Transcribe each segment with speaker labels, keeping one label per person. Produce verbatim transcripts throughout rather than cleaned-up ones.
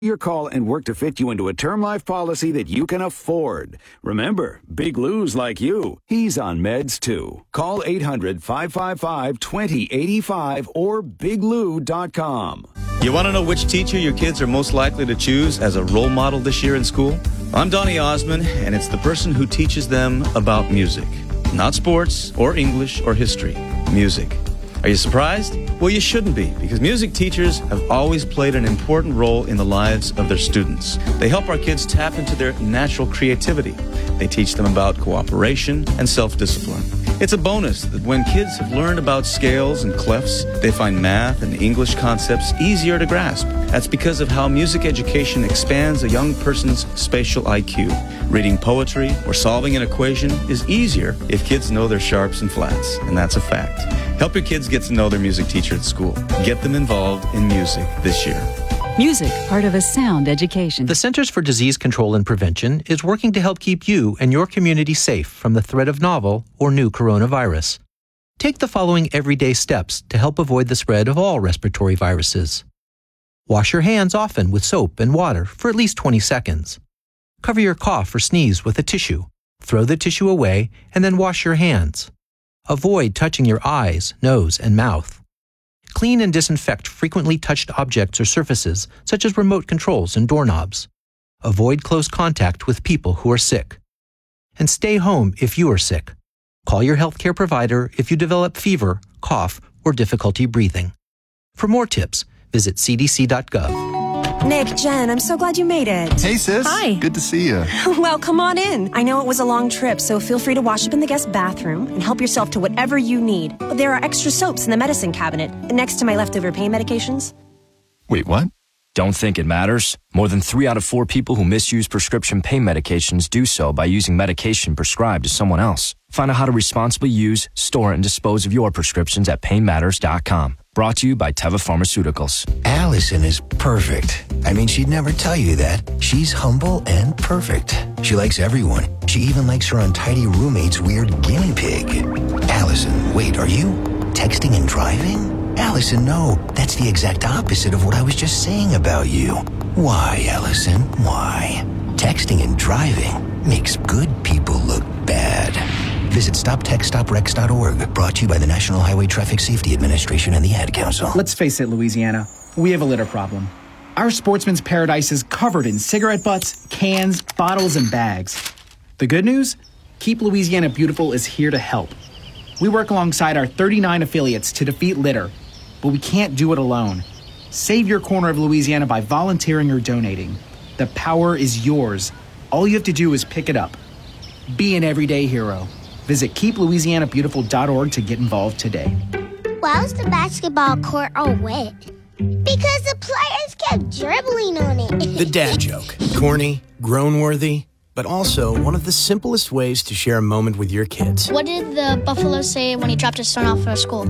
Speaker 1: your call and work to fit you into a term life policy that you can afford. Remember, Big Lou's like you. He's on meds too. Call eight hundred, five five five, two zero eight five or big lou dot com.
Speaker 2: You want to know which teacher your kids are most likely to choose as a role model this year in school? I'm Donnie Osmond, and it's the person who teaches them about music. Not sports or English or history. Music. Are you surprised? Well, you shouldn't be, because music teachers have always played an important role in the lives of their students. They help our kids tap into their natural creativity. They teach them about cooperation and self-discipline. It's a bonus that when kids have learned about scales and clefs, they find math and English concepts easier to grasp. That's because of how music education expands a young person's spatial I Q. Reading poetry or solving an equation is easier if kids know their sharps and flats, and that's a fact. Help your kids get to know their music teacher at school. Get them involved in music this year.
Speaker 3: Music, part of a sound education.
Speaker 4: The Centers for Disease Control and Prevention is working to help keep you and your community safe from the threat of novel or new coronavirus. Take the following everyday steps to help avoid the spread of all respiratory viruses. Wash your hands often with soap and water for at least twenty seconds. Cover your cough or sneeze with a tissue. Throw the tissue away and then wash your hands. Avoid touching your eyes, nose, and mouth. Clean and disinfect frequently touched objects or surfaces, such as remote controls and doorknobs. Avoid close contact with people who are sick. And stay home if you are sick. Call your healthcare provider if you develop fever, cough, or difficulty breathing. For more tips, visit c d c dot gov.
Speaker 5: Nick, Jen, I'm so glad you made it.
Speaker 6: Hey, sis.
Speaker 5: Hi.
Speaker 6: Good to see you.
Speaker 5: Well, come on in. I know it was a long trip, so feel free to wash up in the guest bathroom and help yourself to whatever you need. There are extra soaps in the medicine cabinet next to my leftover pain medications.
Speaker 6: Wait, what?
Speaker 7: Don't think it matters? More than three out of four people who misuse prescription pain medications do so by using medication prescribed to someone else. Find out how to responsibly use, store, and dispose of your prescriptions at pain matters dot com. Brought to you by Teva Pharmaceuticals.
Speaker 8: Allison is perfect. I mean, she'd never tell you that. She's humble and perfect. She likes everyone. She even likes her untidy roommate's weird guinea pig. Allison, wait, are you texting and driving? Allison, no. That's the exact opposite of what I was just saying about you. Why, Allison? Why? Texting and driving makes good people look bad. Visit stop text stop rex dot org. Brought to you by the National Highway Traffic Safety Administration and the Ad Council.
Speaker 9: Let's face it, Louisiana. We have a litter problem. Our sportsman's paradise is covered in cigarette butts, cans, bottles, and bags. The good news? Keep Louisiana Beautiful is here to help. We work alongside our thirty-nine affiliates to defeat litter, but we can't do it alone. Save your corner of Louisiana by volunteering or donating. The power is yours. All you have to do is pick it up. Be an everyday hero. Visit keep louisiana beautiful dot org to get involved today.
Speaker 10: Why was the basketball court all wet? Because the players kept dribbling on it.
Speaker 11: The dad joke. Corny, groan-worthy, but also one of the simplest ways to share a moment with your kids.
Speaker 12: What did the buffalo say when he dropped his son off at school?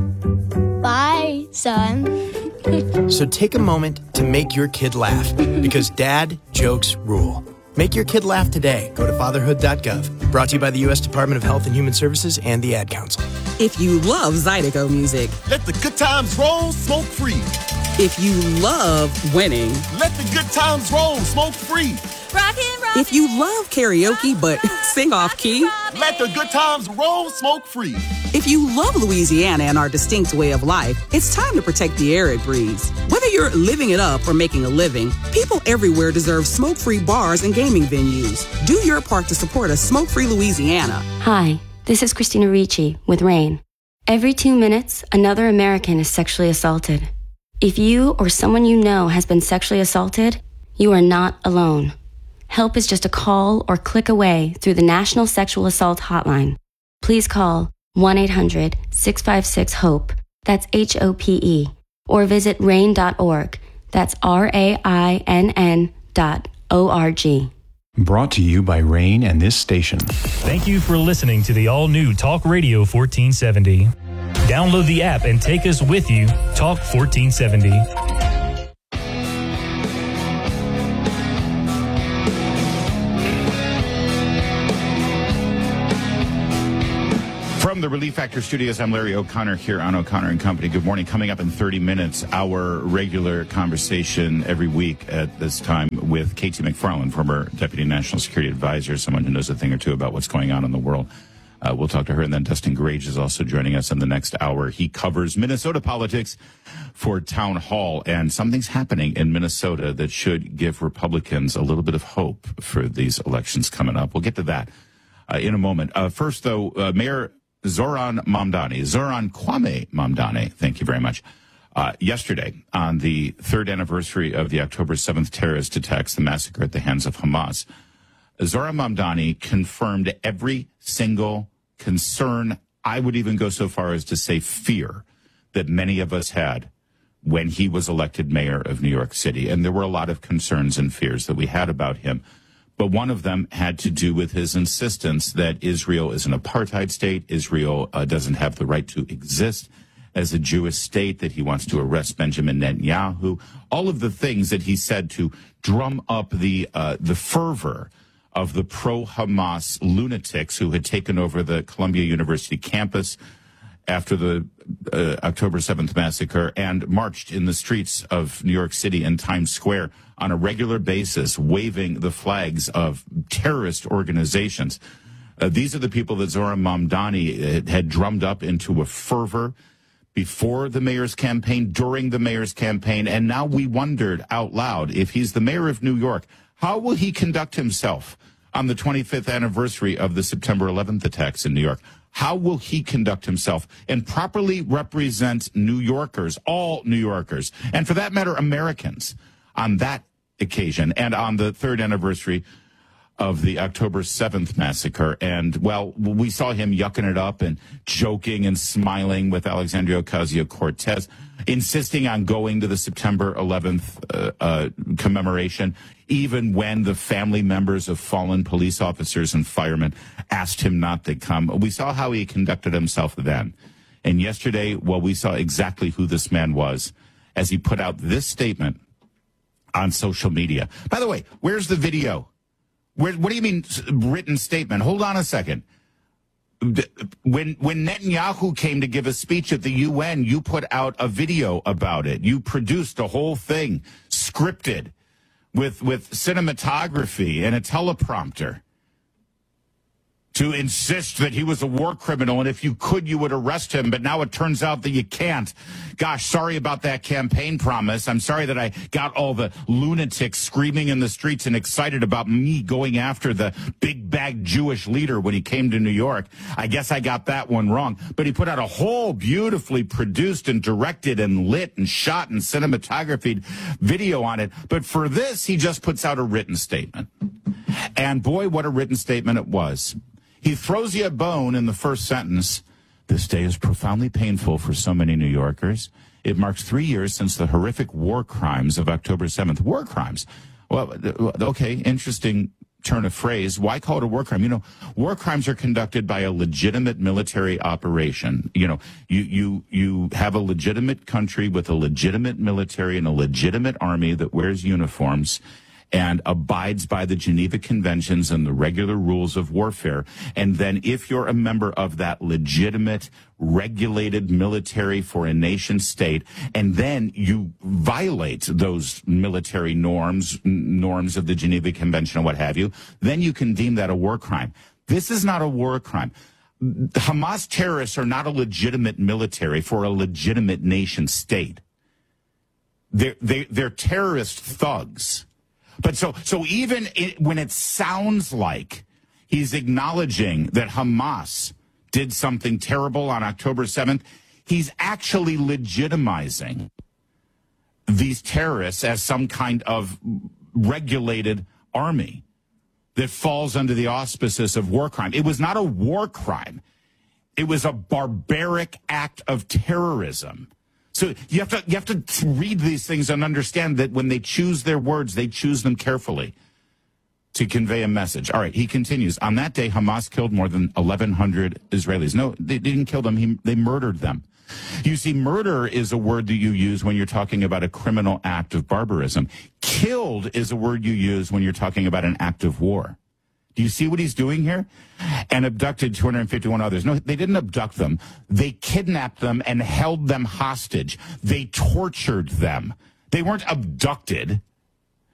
Speaker 12: Bye, son.
Speaker 11: So take a moment to make your kid laugh, because dad jokes rule. Make your kid laugh today. Go to fatherhood dot gov. Brought to you by the U S Department of Health and Human Services and the Ad Council.
Speaker 13: If you love Zydeco music,
Speaker 14: let the good times roll, smoke free.
Speaker 13: If you love winning,
Speaker 14: let the good times roll, smoke free.
Speaker 13: Rockin', rockin', if you love karaoke but sing off key,
Speaker 14: let the good times roll, smoke free.
Speaker 13: If you love Louisiana and our distinct way of life, it's time to protect the air it breathes. Whether you're living it up or making a living, people everywhere deserve smoke-free bars and gaming venues. Do your part to support a smoke-free Louisiana.
Speaker 15: Hi, this is Christina Ricci with RAIN. Every two minutes, another American is sexually assaulted. If you or someone you know has been sexually assaulted, you are not alone. Help is just a call or click away through the National Sexual Assault Hotline. Please call one eight hundred six five six HOPE, that's H O P E, or visit rain dot org, that's R A I N N dot O R G.
Speaker 16: Brought to you by RAIN and this station.
Speaker 17: Thank you for listening to the all-new Talk Radio fourteen seventy. Download the app and take us with you, Talk fourteen seventy.
Speaker 18: From
Speaker 6: From the Relief Factor Studios, I'm Larry O'Connor here on O'Connor and Company. Good morning. Coming up in thirty minutes, our regular conversation every week at this time with Katie McFarland, former Deputy National Security Advisor, someone who knows a thing or two about what's going on in the world. Uh, we'll talk to her, and then Dustin Grage is also joining us in the next hour. He covers Minnesota politics for Town Hall, and something's happening in Minnesota that should give Republicans a little bit of hope for these elections coming up. We'll get to that uh, in a moment. Uh, first, though, uh, Mayor Zoran Mamdani, Zoran Kwame Mamdani, thank you very much. Uh, yesterday, on the third anniversary of the October seventh terrorist attacks, the massacre at the hands of Hamas, Zoran Mamdani confirmed every single concern, I would even go so far as to say fear, that many of us had when he was elected mayor of New York City. And there were a lot of concerns and fears that we had about him. But one of them had to do with his insistence that Israel is an apartheid state. Israel uh, doesn't have the right to exist as a Jewish state, that he wants to arrest Benjamin Netanyahu. All of the things that he said to drum up the uh, the fervor of the pro-Hamas lunatics who had taken over the Columbia University campus after the uh, October seventh massacre and marched in the streets of New York City and Times Square on a regular basis, waving the flags of terrorist organizations. Uh, these are the people that Zoran Mamdani had drummed up into a fervor before the mayor's campaign, during the mayor's campaign, and now we wondered out loud, if he's the mayor of New York, how will he conduct himself on the twenty-fifth anniversary of the September eleventh attacks in New York? How will he conduct himself and properly represent New Yorkers, all New Yorkers, and for that matter, Americans, on that occasion and on the third anniversary of the October seventh massacre? And, well, we saw him yucking it up and joking and smiling with Alexandria Ocasio-Cortez, insisting on going to the September eleventh uh, uh, commemoration, even when the family members of fallen police officers and firemen asked him not to come. We saw how he conducted himself then. And yesterday, well, we saw exactly who this man was as he put out this statement on social media. By the way, where's the video? Where, what do you mean written statement? Hold on a second. When when Netanyahu came to give a speech at the U N, you put out a video about it. You produced a whole thing, scripted, with with cinematography and a teleprompter, to insist that he was a war criminal, and if you could, you would arrest him. But now it turns out that you can't. Gosh, sorry about that campaign promise. I'm sorry that I got all the lunatics screaming in the streets and excited about me going after the big bag Jewish leader when he came to New York. I guess I got that one wrong. But he put out a whole beautifully produced and directed and lit and shot and cinematographied video on it. But for this, he just puts out a written statement. And boy, what a written statement it was. He throws you a bone in the first sentence. This day is profoundly painful for so many New Yorkers. It marks three years since the horrific war crimes of October seventh. War crimes. Well, okay, interesting turn of phrase. Why call it a war crime? You know, war crimes are conducted by a legitimate military operation. You know, you, you, you have a legitimate country with a legitimate military and a legitimate army that wears uniforms and abides by the Geneva Conventions and the regular rules of warfare. And then if you're a member of that legitimate, regulated military for a nation state, and then you violate those military norms, norms of the Geneva Convention and what have you, then you can deem that a war crime. This is not a war crime. The Hamas terrorists are not a legitimate military for a legitimate nation state. They're, they, they're terrorist thugs. But so, so even it, when it sounds like he's acknowledging that Hamas did something terrible on October seventh, he's actually legitimizing these terrorists as some kind of regulated army that falls under the auspices of war crime. It was not a war crime. It was a barbaric act of terrorism. So you have to you have to read these things and understand that when they choose their words, they choose them carefully to convey a message. All right, he continues. On that day, Hamas killed more than eleven hundred Israelis. No, they didn't kill them. He, they murdered them. You see, murder is a word that you use when you're talking about a criminal act of barbarism. Killed is a word you use when you're talking about an act of war. Do you see what he's doing here? And abducted two hundred fifty-one others. No, they didn't abduct them. They kidnapped them and held them hostage. They tortured them. They weren't abducted.